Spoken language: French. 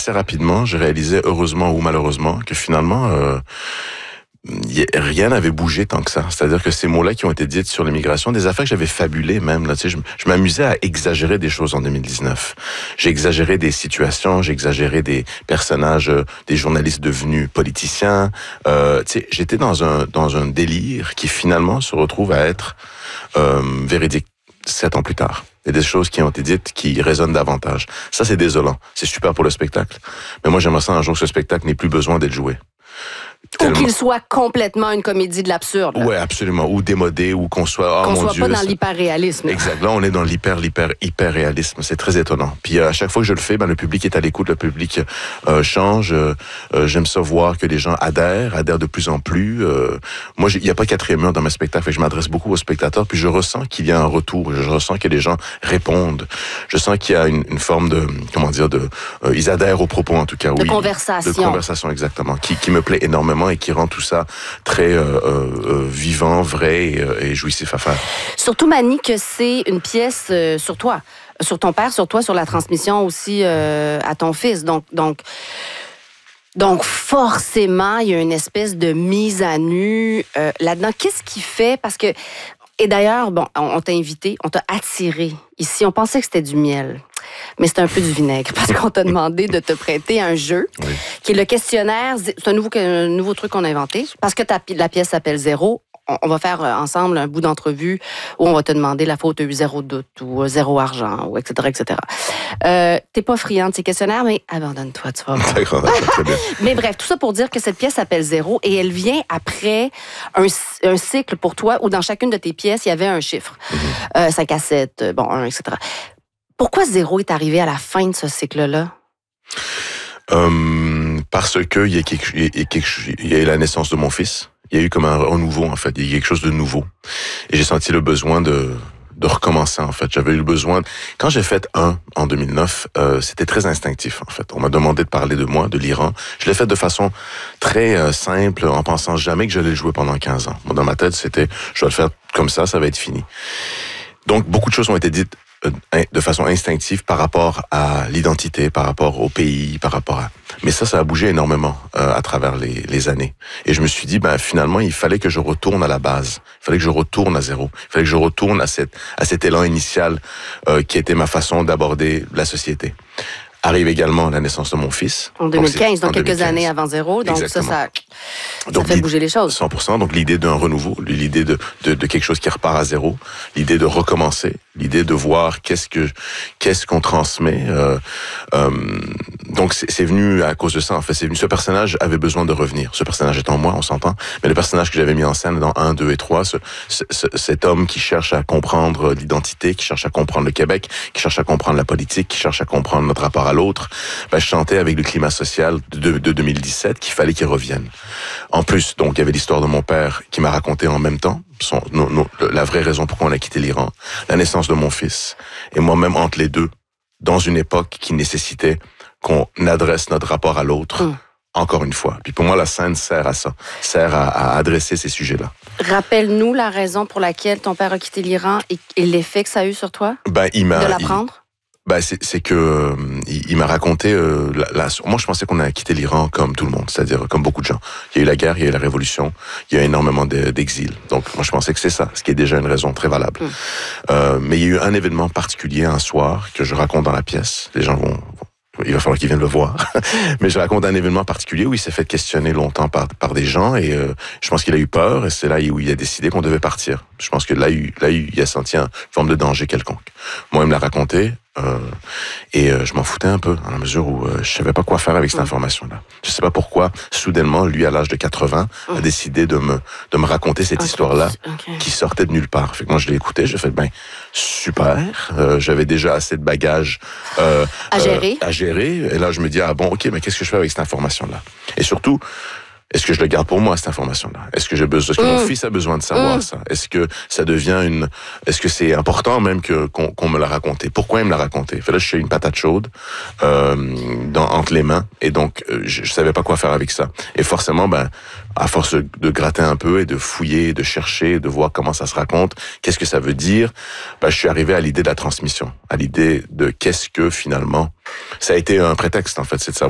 assez rapidement, je réalisais, heureusement ou malheureusement, que finalement, rien n'avait bougé tant que ça. C'est-à-dire que ces mots-là qui ont été dits sur l'immigration, des affaires que j'avais fabulées même, là, tu sais, je m'amusais à exagérer des choses en 2019. J'ai exagéré des situations, j'ai exagéré des personnages, des journalistes devenus politiciens. Tu sais, j'étais dans un délire qui finalement se retrouve à être véridique 7 ans plus tard. Il y a des choses qui ont été dites qui résonnent davantage. Ça, c'est désolant. C'est super pour le spectacle. Mais moi, j'aimerais ça un jour que ce spectacle n'ait plus besoin d'être joué. Ou qu'il soit complètement une comédie de l'absurde. Oui, absolument. Ou démodé, ou qu'on soit... qu'on soit pas dans l'hyper-réalisme. Exact. Là, on est dans l'hyper-réalisme. C'est très étonnant. Puis à chaque fois que je le fais, le public est à l'écoute, le public change. J'aime ça voir que les gens adhèrent de plus en plus. Moi, il n'y a pas 4e mur dans mes spectacles. Fait que je m'adresse beaucoup aux spectateurs. Puis je ressens qu'il y a un retour. Je ressens que les gens répondent. Je sens qu'il y a une forme de... ils adhèrent aux propos, en tout cas. De conversation. De conversation, exactement. Qui me plaît énormément et qui rend tout ça très vivant, vrai et jouissif à faire. Surtout, Manny, que c'est une pièce sur toi, sur ton père, sur toi, sur la transmission aussi à ton fils. Donc, forcément, il y a une espèce de mise à nu là-dedans. Qu'est-ce qui fait? Parce que... Et d'ailleurs, bon, on t'a invité, on t'a attiré ici. On pensait que c'était du miel. Mais c'est un peu du vinaigre, parce qu'on t'a demandé de te prêter un jeu, qui est le questionnaire. C'est un nouveau truc qu'on a inventé. Parce que la pièce s'appelle Zéro, on va faire ensemble un bout d'entrevue où on va te demander la fois où tu as eu 0 doute ou 0 argent, ou etc., etc. T'es pas friand de ces questionnaires, mais abandonne-toi, tu vas voir. D'accord, très bien. Mais bref, tout ça pour dire que cette pièce s'appelle Zéro et elle vient après un cycle pour toi où dans chacune de tes pièces, il y avait un chiffre. 5 à 7, 1, etc. Pourquoi Zéro est arrivé à la fin de ce cycle-là? Parce que il y a eu la naissance de mon fils. Il y a eu comme un renouveau, en fait. Il y a quelque chose de nouveau. Et j'ai senti le besoin de recommencer, en fait. J'avais eu le besoin... Quand j'ai fait 1 en 2009, c'était très instinctif, en fait. On m'a demandé de parler de moi, de l'Iran. Je l'ai fait de façon très simple, en pensant jamais que j'allais le jouer pendant 15 ans. Moi, dans ma tête, c'était, je vais le faire comme ça va être fini. Donc, beaucoup de choses ont été dites de façon instinctive par rapport à l'identité, par rapport au pays, Mais ça a bougé énormément à travers les années. Et je me suis dit, finalement, il fallait que je retourne à la base. Il fallait que je retourne à zéro. Il fallait que je retourne à cet élan initial qui était ma façon d'aborder la société. Arrive également la naissance de mon fils. En 2015, donc quelques années avant Zéro. Donc exactement. ça fait bouger les choses. 100%. Donc l'idée d'un renouveau, l'idée de quelque chose qui repart à zéro, l'idée de recommencer, l'idée de voir qu'est-ce qu'on transmet. Donc c'est venu à cause de ça. En fait, c'est venu. Ce personnage avait besoin de revenir. Ce personnage étant moi, on s'entend. Mais le personnage que j'avais mis en scène dans 1, 2 et 3, cet homme qui cherche à comprendre l'identité, qui cherche à comprendre le Québec, qui cherche à comprendre la politique, qui cherche à comprendre notre rapport à l'autre, je chantais avec le climat social de 2017 qu'il fallait qu'il revienne. En plus, donc, il y avait l'histoire de mon père qui m'a raconté en même temps la vraie raison pourquoi on a quitté l'Iran, la naissance de mon fils, et moi-même entre les deux, dans une époque qui nécessitait qu'on adresse notre rapport à l'autre, encore une fois. Puis pour moi, la scène sert à ça, sert à adresser ces sujets-là. Rappelle-nous la raison pour laquelle ton père a quitté l'Iran et l'effet que ça a eu sur toi, de l'apprendre. C'est que il m'a raconté moi je pensais qu'on a quitté l'Iran comme tout le monde, c'est-à-dire comme beaucoup de gens. Il y a eu la guerre, il y a eu la révolution, il y a énormément d'exil. Donc moi je pensais que c'est ça, ce qui est déjà une raison très valable. Mais il y a eu un événement particulier un soir que je raconte dans la pièce. Les gens il va falloir qu'ils viennent le voir. Mais je raconte un événement particulier où il s'est fait questionner longtemps par des gens et je pense qu'il a eu peur et c'est là où il a décidé qu'on devait partir. Je pense que là, il a senti une forme de danger quelconque. Moi, il me l'a raconté et je m'en foutais un peu dans la mesure où je savais pas quoi faire avec cette information-là. Je sais pas pourquoi, soudainement, lui, à l'âge de 80, a décidé de me raconter cette histoire-là qui sortait de nulle part. Fait que moi, je l'ai écouté, j'ai fait, super. J'avais déjà assez de bagages à gérer. Et là, je me dis, mais qu'est-ce que je fais avec cette information-là? Et surtout, est-ce que je le garde pour moi, cette information-là? Est-ce que mon fils a besoin de savoir ça? Est-ce que ça devient est-ce que c'est important même qu'on me l'a raconté? Pourquoi il me l'a raconté? Fait là, je suis une patate chaude, entre les mains. Et donc, je savais pas quoi faire avec ça. Et forcément, à force de gratter un peu et de fouiller, de chercher, de voir comment ça se raconte, qu'est-ce que ça veut dire, je suis arrivé à l'idée de la transmission, à l'idée de qu'est-ce que finalement, ça a été un prétexte, en fait, c'est de savoir